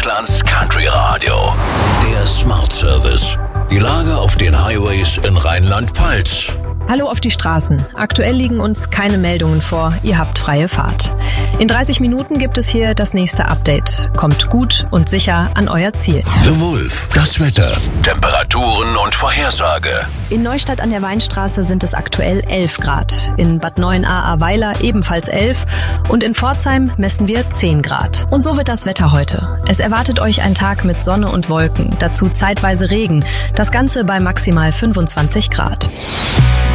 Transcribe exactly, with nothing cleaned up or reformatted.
Deutschlands Country Radio. Der Smart Service. Die Lage auf den Highways in Rheinland-Pfalz. Hallo auf die Straßen. Aktuell liegen uns keine Meldungen vor. Ihr habt freie Fahrt. In dreißig Minuten gibt es hier das nächste Update. Kommt gut und sicher an euer Ziel. The Wolf. Das Wetter. Temperaturen und Vorhersage. In Neustadt an der Weinstraße sind es aktuell elf Grad. In Bad Neuenahr-Ahrweiler ebenfalls elf. Und in Pforzheim messen wir zehn Grad. Und so wird das Wetter heute. Es erwartet euch ein Tag mit Sonne und Wolken. Dazu zeitweise Regen. Das Ganze bei maximal fünfundzwanzig Grad.